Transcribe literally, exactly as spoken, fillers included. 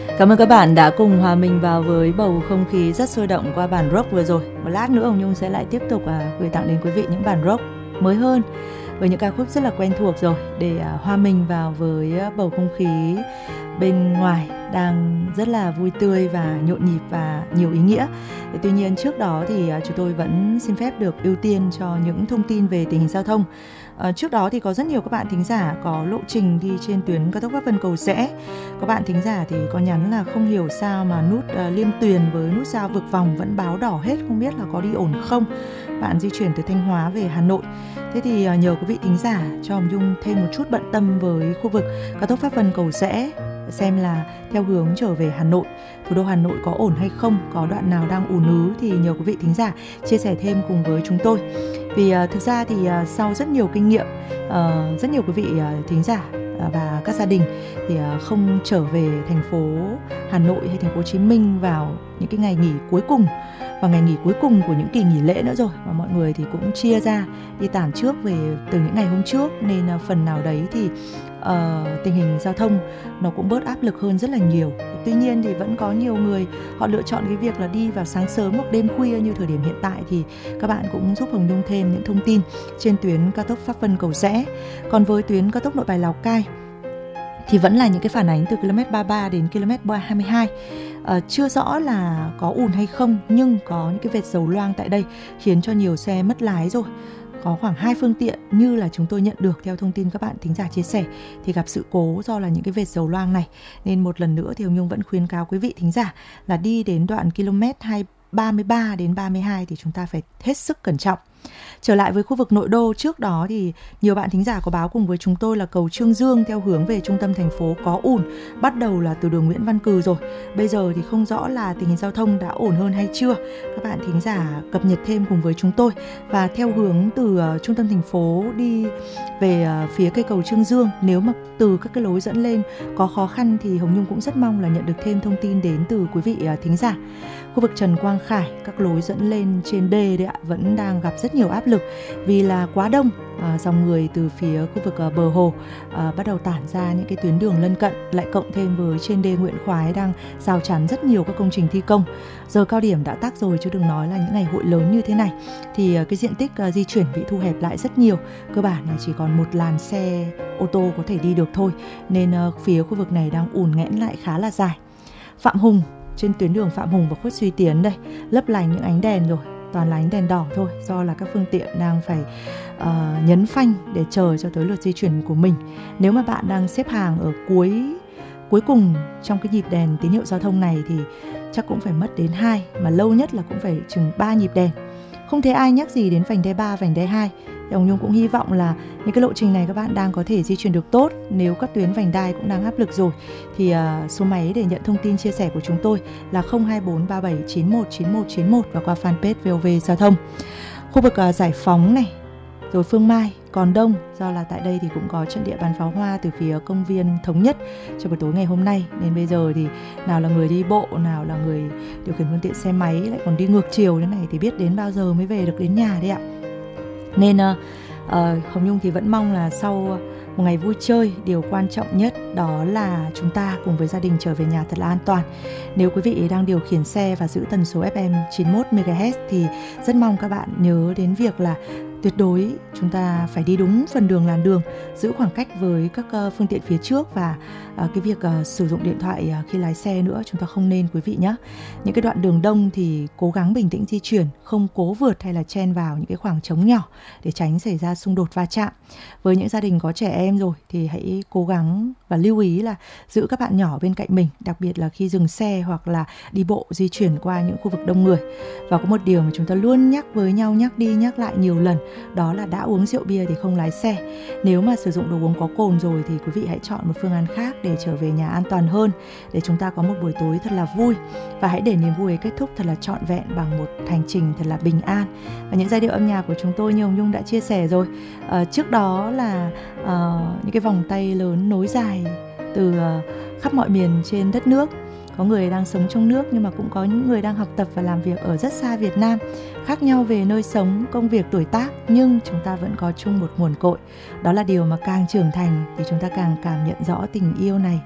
Cảm ơn các bạn đã cùng hòa mình vào với bầu không khí rất sôi động qua bản rock vừa rồi. Một lát nữa Hồng Nhung sẽ lại tiếp tục uh, gửi tặng đến quý vị những bản rock mới hơn với những ca khúc rất là quen thuộc rồi, để uh, hòa mình vào với uh, bầu không khí bên ngoài đang rất là vui tươi và nhộn nhịp và nhiều ý nghĩa. Tuy nhiên trước đó thì uh, chúng tôi vẫn xin phép được ưu tiên cho những thông tin về tình hình giao thông. Uh, trước đó thì có rất nhiều các bạn thính giả có lộ trình đi trên tuyến cao tốc Pháp Vân Cầu Giẽ. Các bạn thính giả thì có nhắn là không hiểu sao mà nút uh, Liêm Tuyền với nút giao vực vòng vẫn báo đỏ hết, không biết là có đi ổn không. Bạn di chuyển từ Thanh Hóa về Hà Nội. Thế thì uh, nhờ quý vị thính giả cho Hồng Nhung thêm một chút bận tâm với khu vực cao tốc Pháp Vân Cầu Giẽ, xem là theo hướng trở về Hà Nội, thủ đô Hà Nội có ổn hay không, có đoạn nào đang ùn ứ thì nhờ quý vị thính giả chia sẻ thêm cùng với chúng tôi. Vì uh, thực ra thì uh, sau rất nhiều kinh nghiệm, uh, rất nhiều quý vị uh, thính giả uh, và các gia đình thì uh, không trở về thành phố Hà Nội hay thành phố Hồ Chí Minh vào những cái ngày nghỉ cuối cùng, và ngày nghỉ cuối cùng của những kỳ nghỉ lễ nữa rồi, và mọi người thì cũng chia ra đi tản trước về từ những ngày hôm trước, nên uh, phần nào đấy thì uh, tình hình giao thông nó cũng bớt áp lực hơn rất là nhiều. Tuy nhiên thì vẫn có nhiều người họ lựa chọn cái việc là đi vào sáng sớm hoặc đêm khuya như thời điểm hiện tại, thì các bạn cũng giúp Hồng Nhung thêm những thông tin trên tuyến cao tốc Pháp Vân Cầu Giẽ. Còn với tuyến cao tốc Nội Bài Lào Cai thì vẫn là những cái phản ánh từ ki lô mét ba mươi ba đến ki lô mét hai mươi hai. À, chưa rõ là có ùn hay không, nhưng có những cái vệt dầu loang tại đây khiến cho nhiều xe mất lái rồi. Có khoảng hai phương tiện như là chúng tôi nhận được theo thông tin các bạn thính giả chia sẻ thì gặp sự cố do là những cái vệt dầu loang này. Nên một lần nữa thì Hồng Nhung vẫn khuyến cáo quý vị thính giả là đi đến đoạn km ba mươi ba đến ba mươi hai thì chúng ta phải hết sức cẩn trọng. Trở lại với khu vực nội đô, trước đó thì nhiều bạn thính giả có báo cùng với chúng tôi là cầu Trương Dương theo hướng về trung tâm thành phố có ùn, bắt đầu là từ đường Nguyễn Văn Cừ rồi. Bây giờ thì không rõ là tình hình giao thông đã ổn hơn hay chưa. Các bạn thính giả cập nhật thêm cùng với chúng tôi. Và theo hướng từ uh, trung tâm thành phố đi về uh, phía cây cầu Trương Dương, nếu mà từ các cái lối dẫn lên có khó khăn thì Hồng Nhung cũng rất mong là nhận được thêm thông tin đến từ quý vị uh, thính giả. Khu vực Trần Quang Khải, các lối dẫn lên trên đê đấy ạ, vẫn đang gặp rất nhiều áp lực vì là quá đông à, dòng người từ phía khu vực à, bờ hồ à, bắt đầu tản ra những cái tuyến đường lân cận, lại cộng thêm với trên đê Nguyễn Khoái đang rào chắn rất nhiều các công trình thi công. Giờ cao điểm đã tắc rồi, chứ đừng nói là những ngày hội lớn như thế này thì à, cái diện tích à, di chuyển bị thu hẹp lại rất nhiều, cơ bản là chỉ còn một làn xe ô tô có thể đi được thôi, nên à, phía khu vực này đang ùn nghẽn lại khá là dài. Phạm Hùng, trên tuyến đường Phạm Hùng và Khuất Duy Tiến đây, lấp lánh những ánh đèn rồi, toàn là ánh đèn đỏ thôi, do là các phương tiện đang phải uh, nhấn phanh để chờ cho tới lượt di chuyển của mình. Nếu mà bạn đang xếp hàng ở cuối cuối cùng trong cái nhịp đèn tín hiệu giao thông này thì chắc cũng phải mất đến hai, mà lâu nhất là cũng phải chừng ba nhịp đèn. Không thấy ai nhắc gì đến vành đai ba, vành đai hai. Thì Hồng Nhung cũng hy vọng là những cái lộ trình này các bạn đang có thể di chuyển được tốt. Nếu các tuyến vành đai cũng đang áp lực rồi thì uh, số máy để nhận thông tin chia sẻ của chúng tôi là không hai bốn ba bảy chín một chín một chín một và qua fanpage vê o vê Giao thông. Khu vực uh, Giải Phóng này, rồi Phương Mai còn đông, do là tại đây thì cũng có trận địa bắn pháo hoa từ phía công viên Thống Nhất cho buổi tối ngày hôm nay, nên bây giờ thì nào là người đi bộ, nào là người điều khiển phương tiện xe máy lại còn đi ngược chiều thế này thì biết đến bao giờ mới về được đến nhà đấy ạ. Nên uh, uh, Hồng Nhung thì vẫn mong là sau một ngày vui chơi, điều quan trọng nhất đó là chúng ta cùng với gia đình trở về nhà thật là an toàn. Nếu quý vị đang điều khiển xe và giữ tần số ép em chín mươi mốt mê ga héc thì rất mong các bạn nhớ đến việc là tuyệt đối chúng ta phải đi đúng phần đường làn đường, giữ khoảng cách với các uh, phương tiện phía trước, và uh, cái việc uh, sử dụng điện thoại uh, khi lái xe nữa chúng ta không nên, quý vị nhé. Những cái đoạn đường đông thì cố gắng bình tĩnh di chuyển, không cố vượt hay là chen vào những cái khoảng trống nhỏ để tránh xảy ra xung đột va chạm. Với những gia đình có trẻ em rồi thì hãy cố gắng và lưu ý là giữ các bạn nhỏ bên cạnh mình, đặc biệt là khi dừng xe hoặc là đi bộ di chuyển qua những khu vực đông người. Và có một điều mà chúng ta luôn nhắc với nhau, nhắc đi nhắc lại nhiều lần, đó là đã uống rượu bia thì không lái xe. Nếu mà sử dụng đồ uống có cồn rồi thì quý vị hãy chọn một phương án khác để trở về nhà an toàn hơn, để chúng ta có một buổi tối thật là vui, và hãy để niềm vui ấy kết thúc thật là trọn vẹn bằng một hành trình thật là bình an. Và những giai điệu âm nhạc của chúng tôi như Hồng Nhung đã chia sẻ rồi, à, trước đó là à, những cái vòng tay lớn nối dài từ à, khắp mọi miền trên đất nước. Có người đang sống trong nước nhưng mà cũng có những người đang học tập và làm việc ở rất xa Việt Nam. Khác nhau về nơi sống, công việc, tuổi tác, nhưng chúng ta vẫn có chung một nguồn cội. Đó là điều mà càng trưởng thành thì chúng ta càng cảm nhận rõ tình yêu này